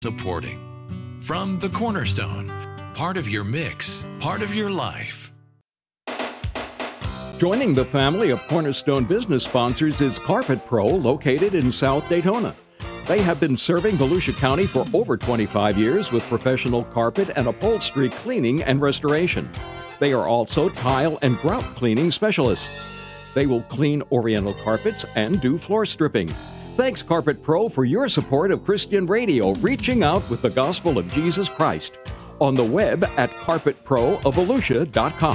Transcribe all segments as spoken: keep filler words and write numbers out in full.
supporting. From the Cornerstone, part of your mix, part of your life. Joining the family of Cornerstone business sponsors is Carpet Pro, located in South Daytona. They have been serving Volusia County for over twenty-five years with professional carpet and upholstery cleaning and restoration. They are also tile and grout cleaning specialists. They will clean Oriental carpets and do floor stripping. Thanks, Carpet Pro, for your support of Christian radio, reaching out with the gospel of Jesus Christ. On the web at carpet pro of volusia dot com.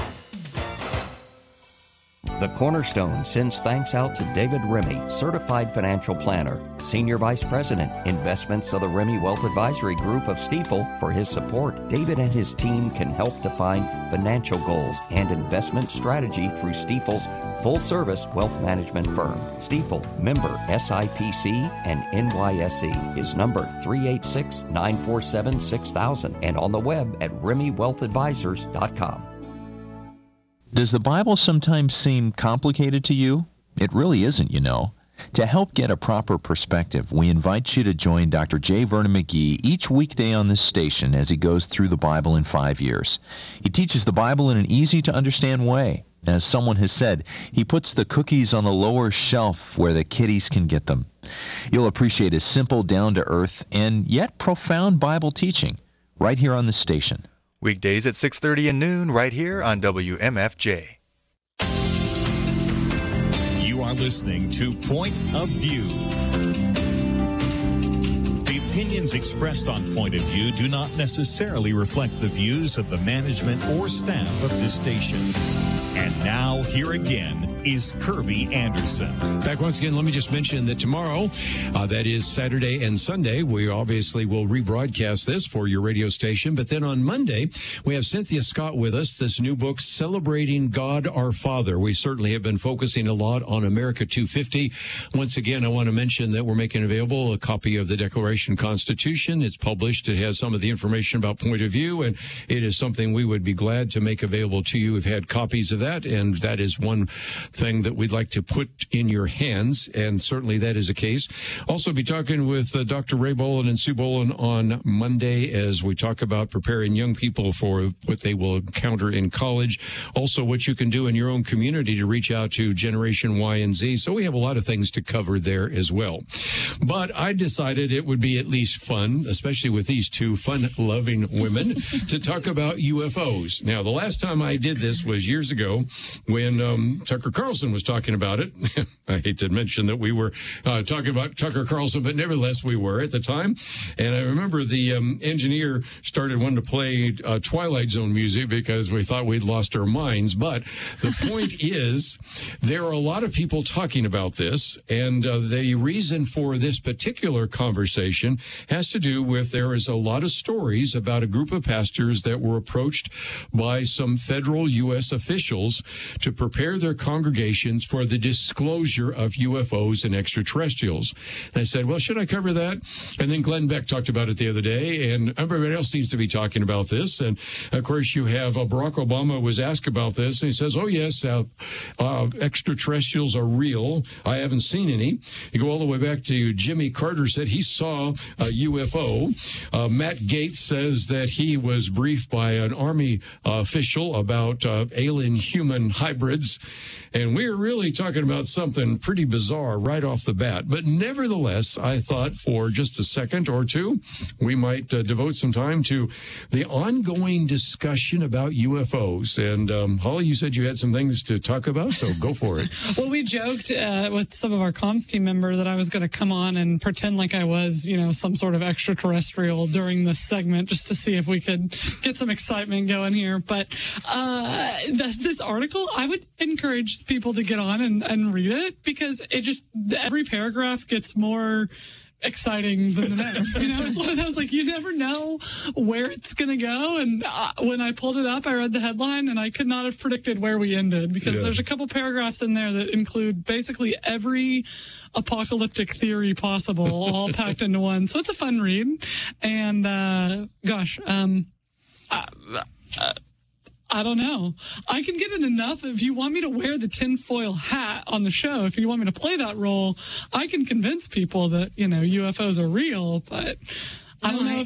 The Cornerstone sends thanks out to David Remy, Certified Financial Planner, Senior Vice President, Investments of the Remy Wealth Advisory Group of Stifel, for his support. David and his team can help define financial goals and investment strategy through Stifel's full-service wealth management firm. Stifel, member S I P C and N Y S E, is number three eight six, nine four seven, six thousand and on the web at remy wealth advisors dot com. Does the Bible sometimes seem complicated to you? It really isn't, you know. To help get a proper perspective, we invite you to join Doctor J. Vernon McGee each weekday on this station as he goes through the Bible in five years. He teaches the Bible in an easy-to-understand way. As someone has said, he puts the cookies on the lower shelf where the kiddies can get them. You'll appreciate his simple, down-to-earth, and yet profound Bible teaching right here on this station. Weekdays at six thirty and noon right here on W M F J. You are listening to Point of View. The opinions expressed on Point of View do not necessarily reflect the views of the management or staff of this station. And now, here again is Kirby Anderson. Back once again, let me just mention that tomorrow, uh, that is Saturday and Sunday, we obviously will rebroadcast this for your radio station. But then on Monday, we have Cynthia Scott with us, this new book, Celebrating God Our Father. We certainly have been focusing a lot on America two fifty. Once again, I want to mention that we're making available a copy of the Declaration Constitution. It's published. It has some of the information about Point of View, and it is something we would be glad to make available to you. We've had copies of that, and that is one thing that we'd like to put in your hands, and certainly that is the case. Also be talking with uh, Doctor Ray Boland and Sue Boland on Monday as we talk about preparing young people for what they will encounter in college. Also what you can do in your own community to reach out to Generation Y and Z. So we have a lot of things to cover there as well. But I decided it would be at least fun, especially with these two fun-loving women, to talk about U F Os. Now, the last time I did this was years ago when um, Tucker Carlson was talking about it. I hate to mention that we were uh, talking about Tucker Carlson, but nevertheless we were at the time. And I remember the um, engineer started wanting to play uh, Twilight Zone music because we thought we'd lost our minds. But the point is, there are a lot of people talking about this, and uh, the reason for this particular conversation has to do with there is a lot of stories about a group of pastors that were approached by some federal U S officials to prepare their congregations for the disclosure of U F Os and extraterrestrials. And I said, well, should I cover that? And then Glenn Beck talked about it the other day, and everybody else seems to be talking about this. And, of course, you have uh, Barack Obama was asked about this, and he says, oh, yes, uh, uh, extraterrestrials are real. I haven't seen any. You go all the way back to Jimmy Carter said he saw a U F O. Uh, Matt Gaetz says that he was briefed by an Army uh, official about uh, alien-human hybrids. And we are really talking about something pretty bizarre right off the bat. But nevertheless, I thought for just a second or two, we might uh, devote some time to the ongoing discussion about U F Os. And um, Holly, you said you had some things to talk about, so go for it. Well, we joked uh, with some of our comms team member that I was going to come on and pretend like I was, you know, some sort of extraterrestrial during this segment just to see if we could get some excitement going here. But uh, this, this article, I would encourage people to get on and, and read it, because it just, every paragraph gets more exciting than the next. You know, it's one of those, like, you never know where it's going to go. And uh, when I pulled it up, I read the headline and I could not have predicted where we ended, because yeah. there's a couple paragraphs in there that include basically every apocalyptic theory possible, all packed into one. So it's a fun read. And uh, gosh, um, uh, uh, I don't know. I can get it enough. If you want me to wear the tinfoil hat on the show, if you want me to play that role, I can convince people that, you know, U F Os are real, but I don't know if